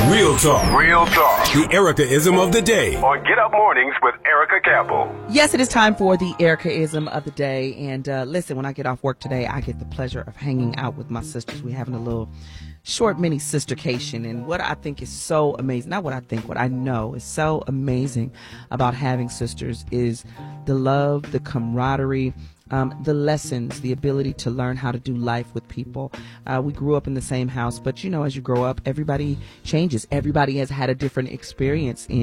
Real talk. Real talk. The Erica-ism of the day. On Get Up Mornings with Erica Campbell. Yes, it is time for the Erica-ism of the day. And listen, when I get off work today, I get the pleasure of hanging out with my sisters. We're having a little short mini sistercation. And what I think is so amazing, not what I think, what I know is so amazing about having sisters is the love, the camaraderie, the lessons, the ability to learn how to do life with people. We grew up in the same house, but you know, as you grow up, everybody changes. Everybody has had a different experience in